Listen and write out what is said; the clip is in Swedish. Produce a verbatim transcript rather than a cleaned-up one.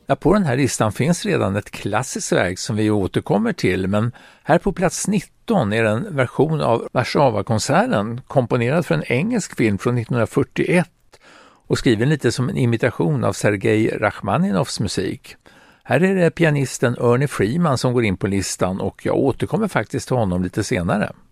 Ja, på den här listan finns redan ett klassiskt verk som vi återkommer till, men här på plats nitton är en version av Warszawa-konserten komponerad för en engelsk film från nittonhundrafyrtioett och skriven lite som en imitation av Sergej Rachmaninovs musik. Här är det pianisten Ernie Freeman som går in på listan och jag återkommer faktiskt till honom lite senare.